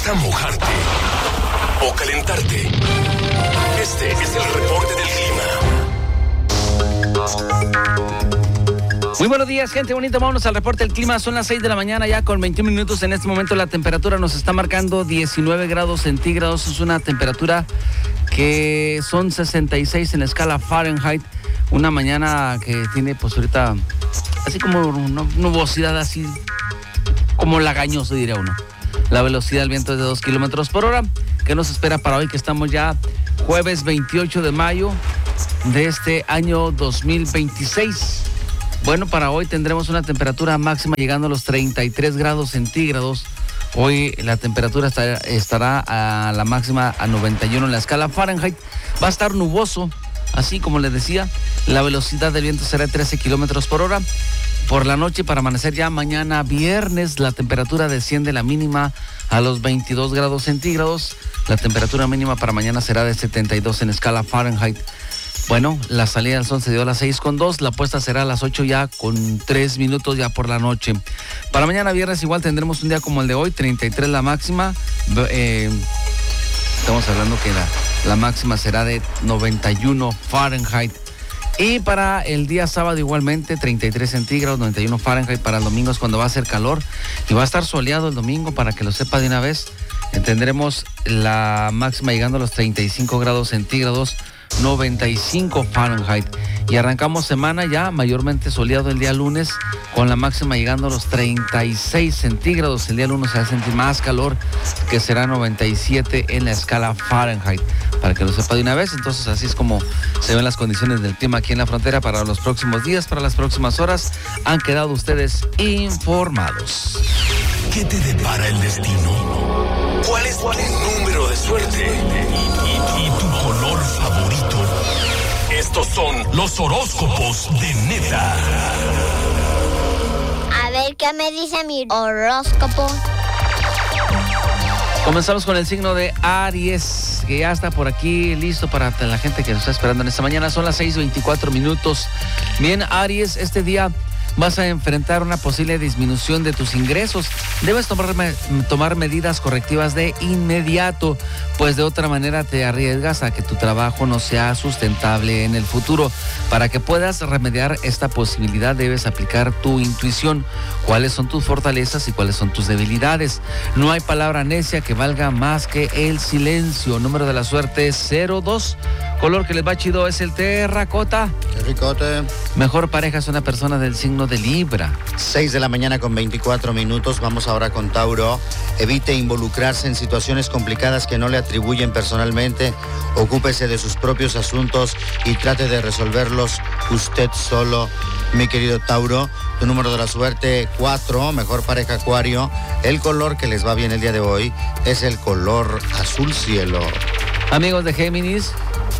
a mojarte o calentarte? Este es el reporte del clima. Muy buenos días, gente bonita. Vámonos al reporte del clima. Son las 6 de la mañana ya con 21 minutos. En este momento la temperatura nos está marcando 19 grados centígrados. Es una temperatura que son 66 en la escala Fahrenheit. Una mañana que tiene pues ahorita así como una nubosidad así como lagañoso, diría uno. La velocidad del viento es de 2 kilómetros por hora. ¿Qué nos espera para hoy? Que estamos ya jueves 28 de mayo de este año 2026. Bueno, para hoy tendremos una temperatura máxima llegando a los 33 grados centígrados. Hoy la temperatura estará a la máxima a 91 en la escala Fahrenheit. Va a estar nuboso, así como les decía. La velocidad del viento será de 13 kilómetros por hora. Por la noche, para amanecer ya mañana viernes, la temperatura desciende la mínima a los 22 grados centígrados. La temperatura mínima para mañana será de 72 en escala Fahrenheit. Bueno, la salida del sol se dio a las 6:02, la puesta será a las 8 ya con 3 minutos ya por la noche. Para mañana viernes igual tendremos un día como el de hoy, 33 la máxima. Estamos hablando que la máxima será de 91 Fahrenheit. Y para el día sábado igualmente 33 centígrados, 91 Fahrenheit. Para el domingo es cuando va a hacer calor y va a estar soleado el domingo, para que lo sepa de una vez. Tendremos la máxima llegando a los 35 grados centígrados, 95 Fahrenheit. Y arrancamos semana ya mayormente soleado el día lunes, con la máxima llegando a los 36 centígrados. El día lunes se va a sentir más calor, que será 97 en la escala Fahrenheit, para que lo sepa de una vez. Entonces así es como se ven las condiciones del clima aquí en la frontera para los próximos días, para las próximas horas. Han quedado ustedes informados. ¿Qué te depara el destino? ¿Cuál es tu número de suerte? ¿Y tu color favorito? Estos son los horóscopos de Neta. A ver qué me dice mi horóscopo. Comenzamos con el signo de Aries, que ya está por aquí listo para la gente que nos está esperando en esta mañana. Son las 6:24 minutos. Bien, Aries, este día vas a enfrentar una posible disminución de tus ingresos. Debes tomar medidas correctivas de inmediato, pues de otra manera te arriesgas a que tu trabajo no sea sustentable en el futuro. Para que puedas remediar esta posibilidad, debes aplicar tu intuición. ¿Cuáles son tus fortalezas y cuáles son tus debilidades? No hay palabra necia que valga más que el silencio. Número de la suerte es 02. Color que les va chido es el terracota. Terricote. Mejor pareja es una persona del signo de Libra. 6 de la mañana con 24 minutos. Vamos ahora con Tauro. Evite involucrarse en situaciones complicadas que no le atribuyen personalmente. Ocúpese de sus propios asuntos y trate de resolverlos usted solo, mi querido Tauro. Tu número de la suerte 4. Mejor pareja Acuario. El color que les va bien el día de hoy es el color azul cielo. Amigos de Géminis,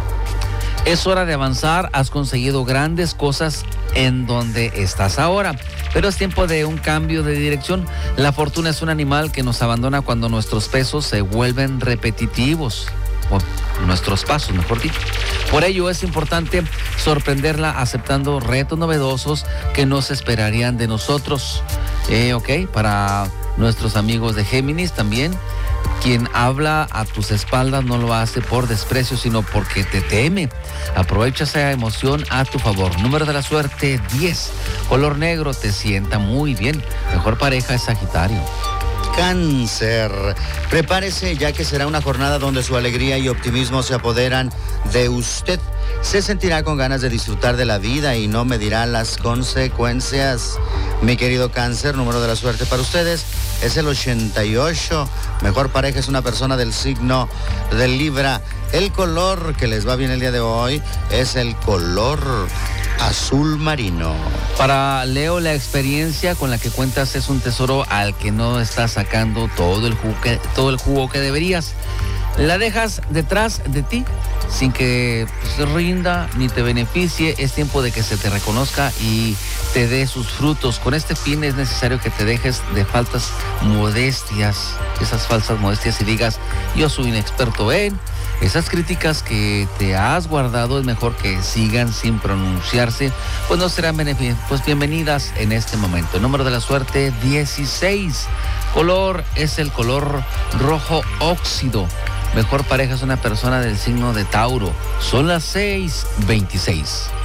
es hora de avanzar. Has conseguido grandes cosas en donde estás ahora, pero es tiempo de un cambio de dirección. La fortuna es un animal que nos abandona cuando nuestros pesos se vuelven repetitivos, o nuestros pasos, mejor dicho. Por ello es importante sorprenderla aceptando retos novedosos que no se esperarían de nosotros. Para nuestros amigos de Géminis también, quien habla a tus espaldas no lo hace por desprecio, sino porque te teme. Aprovecha esa emoción a tu favor. Número de la suerte 10. Color negro te sienta muy bien. Mejor pareja es Sagitario. Cáncer. Prepárese, ya que será una jornada donde su alegría y optimismo se apoderan de usted. Se sentirá con ganas de disfrutar de la vida y no medirá las consecuencias. Mi querido Cáncer, número de la suerte para ustedes es el 88. Mejor pareja es una persona del signo de Libra. El color que les va bien el día de hoy es el color azul marino. Para Leo, la experiencia con la que cuentas es un tesoro al que no estás sacando todo el jugo que deberías. La dejas detrás de ti sin que se rinda ni te beneficie. Es tiempo de que se te reconozca y te dé sus frutos. Con este fin es necesario que te dejes de falsas modestias, esas falsas modestias, y digas: yo soy inexperto en, Esas críticas que te has guardado es mejor que sigan sin pronunciarse, pues no serán bienvenidas en este momento. Número de la suerte 16. Color es el color rojo óxido. Mejor pareja es una persona del signo de Tauro. Son las 6:26.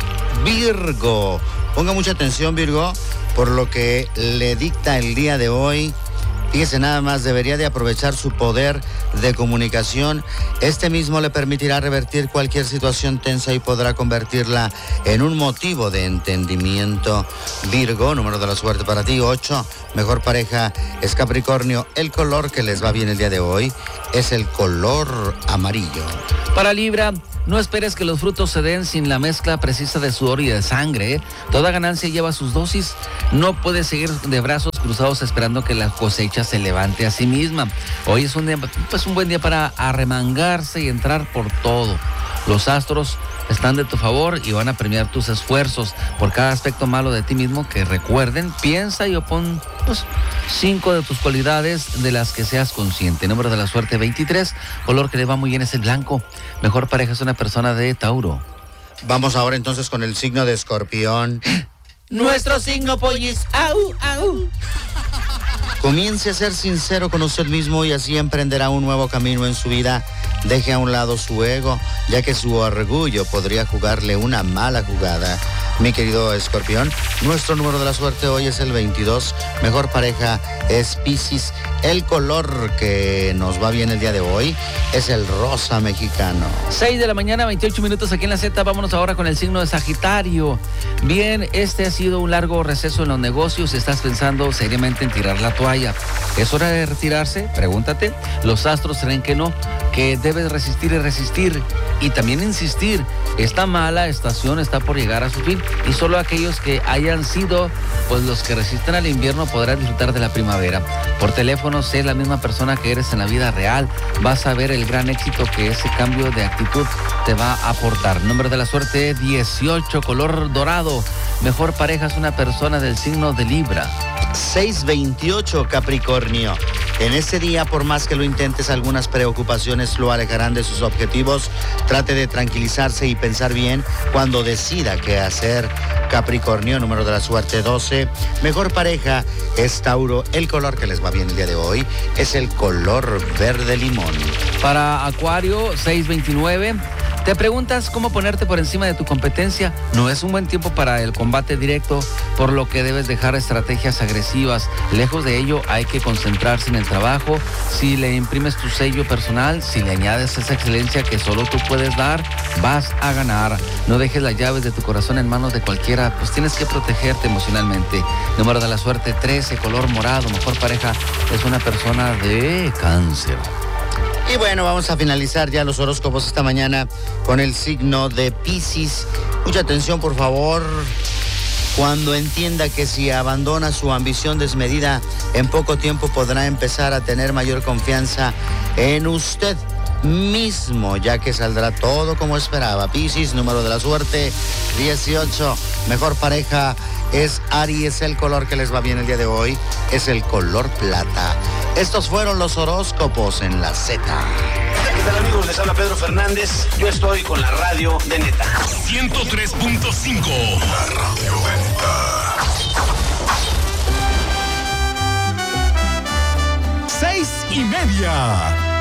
Virgo. Ponga mucha atención, Virgo, por lo que le dicta el día de hoy. Fíjese nada más, debería de aprovechar su poder de comunicación. Este mismo le permitirá revertir cualquier situación tensa y podrá convertirla en un motivo de entendimiento. Virgo, número de la suerte para ti, 8. Mejor pareja es Capricornio. El color que les va bien el día de hoy es el color amarillo. Para Libra, no esperes que los frutos se den sin la mezcla precisa de sudor y de sangre. Toda ganancia lleva sus dosis. No puedes seguir de brazos cruzados esperando que la cosecha se levante a sí misma. Hoy es un buen día para arremangarse y entrar por todo. Los astros están de tu favor y van a premiar tus esfuerzos. Por cada aspecto malo de ti mismo que recuerden, piensa y opón 5 de tus cualidades de las que seas consciente. Número de la suerte 23. Color que le va muy bien es el blanco. Mejor pareja es una persona de Tauro. Vamos ahora entonces con el signo de Escorpión. Nuestro signo, pollis. ¡Au, au! Comience a ser sincero con usted mismo y así emprenderá un nuevo camino en su vida. Deje a un lado su ego, ya que su orgullo podría jugarle una mala jugada. Mi querido Escorpión, nuestro número de la suerte hoy es el 22. Mejor pareja es Piscis. El color que nos va bien el día de hoy es el rosa mexicano. 6 de la mañana, 28 minutos aquí en la Z. Vámonos ahora con el signo de Sagitario. Bien, este ha sido un largo receso en los negocios. Estás pensando seriamente en tirar la toalla. ¿Es hora de retirarse? Pregúntate. Los astros creen que no, que debes resistir y resistir y también insistir. Esta mala estación está por llegar a su fin y solo aquellos que hayan sido los que resisten al invierno podrán disfrutar de la primavera. Por teléfono, sé la misma persona que eres en la vida real. Vas a ver el gran éxito que ese cambio de actitud te va a aportar. Número de la suerte 18, color dorado. Mejor pareja es una persona del signo de Libra. 6:28, Capricornio. En este día, por más que lo intentes, algunas preocupaciones lo alejarán de sus objetivos. Trate de tranquilizarse y pensar bien cuando decida qué hacer. Capricornio, número de la suerte 12. Mejor pareja es Tauro. El color que les va bien el día de hoy es el color verde limón. Para Acuario, 6:29. ¿Te preguntas cómo ponerte por encima de tu competencia? No es un buen tiempo para el combate directo, por lo que debes dejar estrategias agresivas. Lejos de ello, hay que concentrarse en el trabajo. Si le imprimes tu sello personal, si le añades esa excelencia que solo tú puedes dar, vas a ganar. No dejes las llaves de tu corazón en manos de cualquiera, pues tienes que protegerte emocionalmente. Número de la suerte 13, color morado. Mejor pareja es una persona de Cáncer. Y bueno, vamos a finalizar ya los horóscopos esta mañana con el signo de Piscis. Mucha atención, por favor. Cuando entienda que si abandona su ambición desmedida, en poco tiempo podrá empezar a tener mayor confianza en usted mismo, ya que saldrá todo como esperaba. Piscis, número de la suerte 18. Mejor pareja es Aries. El color que les va bien el día de hoy es el color plata. Estos fueron los horóscopos en la Z. ¿Qué tal, amigos? Les habla Pedro Fernández. Yo estoy con la radio de Neta. 103.5. La radio de Neta. 6:30.